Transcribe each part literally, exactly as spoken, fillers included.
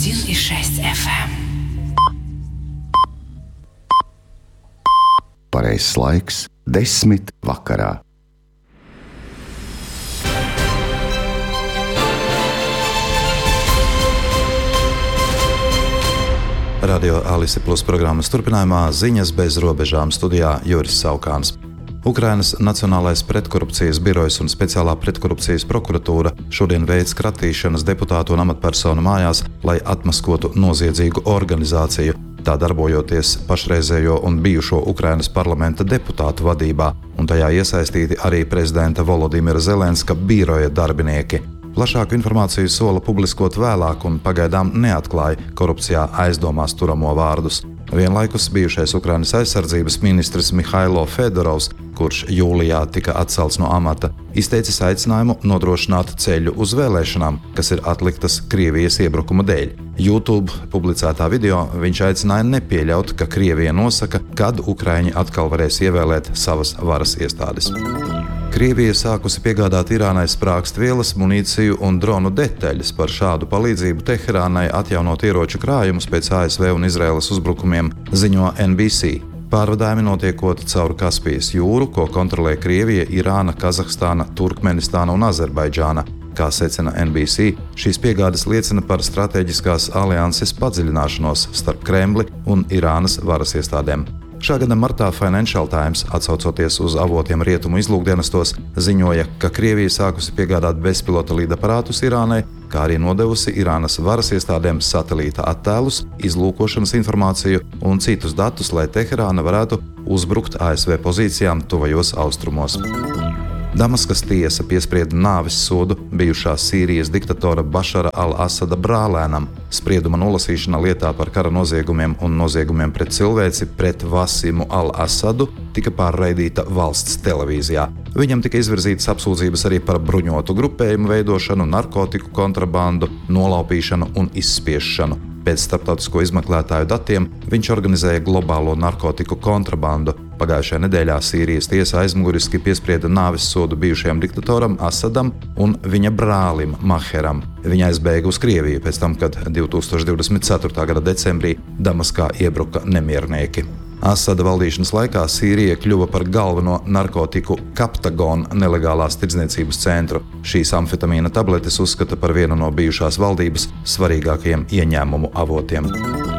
один и шесть эф эм. Pareizs laiks – desmit vakarā. Radio Alise Plus programmas turpinājumā ziņas bez robežām studijā Juris Saukāns. Ukrainas Nacionālais pretkorupcijas birojs un speciālā pretkorupcijas prokuratūra šodien veic kratīšanas deputātu un amatpersonu mājās, lai atmaskotu noziedzīgu organizāciju, tā darbojoties pašreizējo un bijušo Ukrainas parlamenta deputātu vadībā, un tajā iesaistīti arī prezidenta Volodimira Zelenska biroja darbinieki. Plašāku informāciju sola publiskot vēlāk un pagaidām neatklāja korupcijā aizdomās turamo vārdus. Vienlaikus bijušais Ukrainas aizsardzības ministrs Mihailo Fedorovs, kurš jūlijā tika atcelts no amata, izteicis aicinājumu nodrošināt ceļu uz vēlēšanām, kas ir atliktas Krievijas iebrukuma dēļ. YouTube publicētā video viņš aicināja nepieļaut, ka Krievija nosaka, kad ukraiņi atkal varēs ievēlēt savas varas iestādes. Krievija sākusi piegādāt Irānai sprākstvielas, munīciju un dronu detaļas. Par šādu palīdzību Teherānai atjaunot ieroču krājumus pēc A S V un Izraēlas uzbrukumiem, ziņo N B C. Pārvadājumi notiekot caur Kaspijas jūru, ko kontrolē Krievija, Irāna, Kazahstāna, Turkmenistāna un Azerbaidžāna. Kā secina N B C, šīs piegādes liecina par strateģiskās alianses padziļināšanos starp Kremli un Irānas varas iestādēm. Šā gada martā Financial Times, atsaucoties uz avotiem rietumu izlūkdienestos, ziņoja, ka Krievija sākusi piegādāt bezpilota lidaparātus Irānai, kā arī nodevusi Irānas varas iestādēm satelīta attēlus, izlūkošanas informāciju un citus datus, lai Teherāna varētu uzbrukt A S V pozīcijām tuvajos austrumos. Damaskas tiesa piesprieda nāves sodu bijušā Sīrijas diktatora Bašara al-Asada brālēnam. Sprieduma nolasīšana lietā par kara noziegumiem un noziegumiem pret cilvēci pret Vasimu al-Asadu tika pārraidīta valsts televīzijā. Viņam tika izvirzītas apsūdzības arī par bruņotu grupējumu veidošanu, narkotiku kontrabandu, nolaupīšanu un izspiešanu. Pēc starptautisko izmeklētāju datiem viņš organizēja globālo narkotiku kontrabandu. Pagājušajā nedēļā Sīrijas tiesa aizmuguriski piesprieda nāves sodu bijušajam diktatoram Asadam un viņa brālim Maheram. Viņa aizbēga uz Krieviju pēc tam, kad divi tūkstoši divdesmit ceturtā gada decembrī Damaskā iebruka nemiernieki. Asada valdīšanas laikā Sīrija kļuva par galveno narkotiku Kaptagonu nelegālās tirdzniecības centru. Šīs amfetamīna tabletes uzskata par vienu no bijušās valdības svarīgākajiem ieņēmumu avotiem.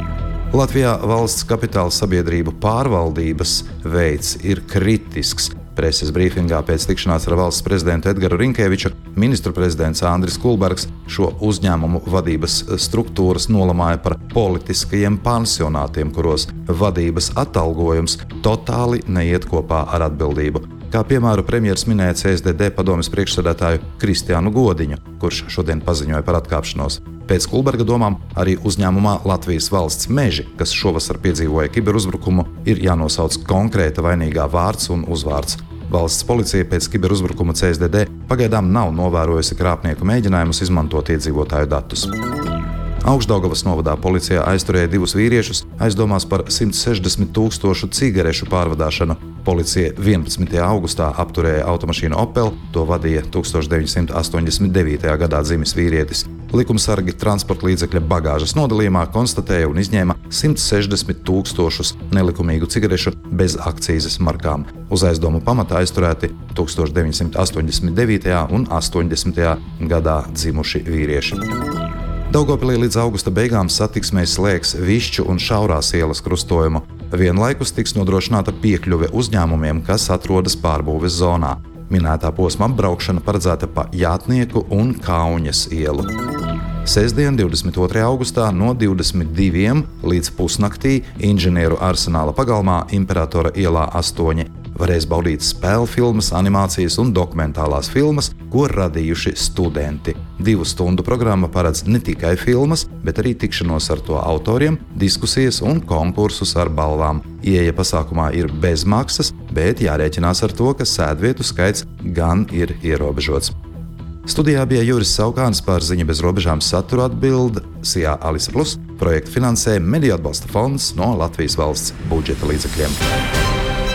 Latvijā valsts kapitāla sabiedrību pārvaldības veids ir kritisks. Preses brīfingā pēc tikšanās ar valsts prezidentu Edgaru Rinkeviču ministru prezidents Andris Kulbergs šo uzņēmumu vadības struktūras nolamāja par politiskajiem pansionātiem, kuros vadības atalgojums totāli neiet kopā ar atbildību. Kā piemēru premjers minēja C S D D padomes priekšsēdētāju Kristiānu Godiņu, kurš šodien paziņoja par atkāpšanos. Pēc Kulberga domām arī uzņēmumā Latvijas valsts meži, kas šovasar piedzīvoja kiberuzbrukumu, ir jānosauc konkrēta vainīgā vārds un uzvārds. Valsts policija pēc kiberuzbrukuma C S D D pagaidām nav novērojusi krāpnieku mēģinājumus izmantot iedzīvotāju datus. Augšdaugavas novadā policija aizturēja divus vīriešus aizdomās par simt sešdesmit tūkstošu cigarešu pārvadāšanu. Policija vienpadsmitajā augustā apturēja automašīnu Opel, to vadīja tūkstoš deviņsimt astoņdesmit devītajā gadā dzimis vīrietis. Likumsargi transporta līdzekļa bagāžas nodalījumā konstatēja un izņēma simt sešdesmit tūkstošus nelikumīgu cigarešu bez akcīzes markām. Uz aizdomu pamatā aizturēti tūkstoš deviņsimt astoņdesmit devītajā un astoņdesmitajā gadā dzimuši vīrieši. Daugavpilī līdz augusta beigām satiksmē slēgs Višķu un Šaurās ielas krustojumu. Vienlaikus tiks nodrošināta piekļuve uzņēmumiem, kas atrodas pārbūves zonā. Minētā posma apbraukšana paredzēta pa Jātnieku un Kauņas ielu. Sestdien, divdesmit otrajā augustā no divdesmit diviem līdz pusnaktī Inženieru arsenāla pagalmā Imperatora ielā astoņi varēs baudīt spēļu filmas, animācijas un dokumentālās filmas, ko radījuši studenti. Divu stundu programma paredz ne tikai filmas, bet arī tikšanos ar to autoriem, diskusijas un konkursus ar balvām. Ieeja pasākumā ir bez maksas, bet jārēķinās ar to, ka sēdvietu skaits gan ir ierobežots. Studijā bija Juris Saukāns, par ziņu bez robežām saturu atbild S I A Alise Plus, projektu finansē Mediju atbalsta fonds no Latvijas valsts budžeta līdzekļiem.